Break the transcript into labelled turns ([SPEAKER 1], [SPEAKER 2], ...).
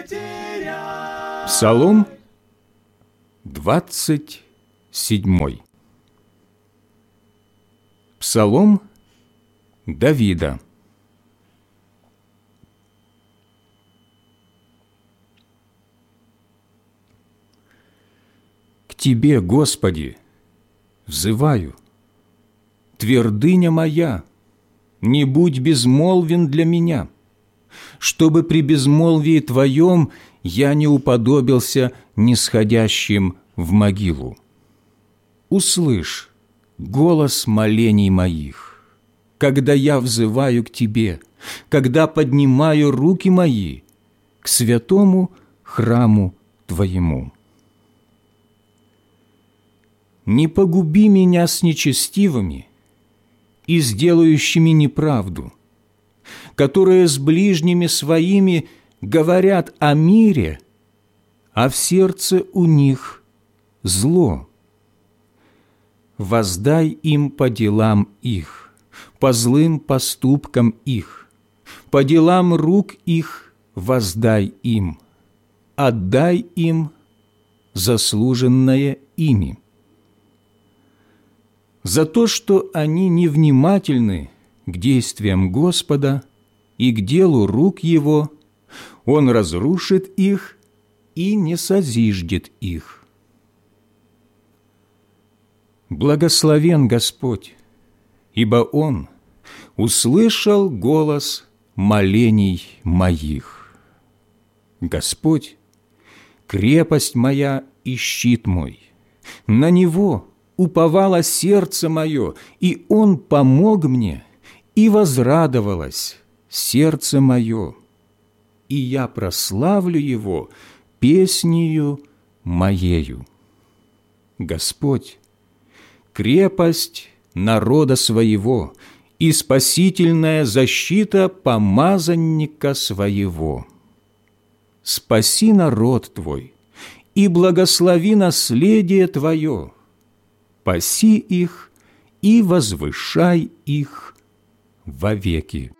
[SPEAKER 1] Псалом 27. Псалом Давида. К Тебе, Господи, взываю, твердыня моя, не будь безмолвен для меня, чтобы при безмолвии Твоем я не уподобился нисходящим в могилу. Услышь голос молений моих, когда я взываю к Тебе, когда поднимаю руки мои к святому храму Твоему. Не погуби меня с нечестивыми и сделающими неправду, которые с ближними своими говорят о мире, а в сердце у них зло. Воздай им по делам их, по злым поступкам их, по делам рук их воздай им, отдай им заслуженное ими. За то, что они невнимательны к действиям Господа и к делу рук Его, Он разрушит их и не созиждет их. Благословен Господь, ибо Он услышал голос молений моих. Господь, крепость моя и щит мой, на Него уповало сердце мое, и Он помог мне, и возрадовалось сердце мое, и я прославлю Его песнею моею. Господь, крепость народа своего и спасительная защита помазанника своего. Спаси народ Твой и благослови наследие Твое, паси их и возвышай их вовеки.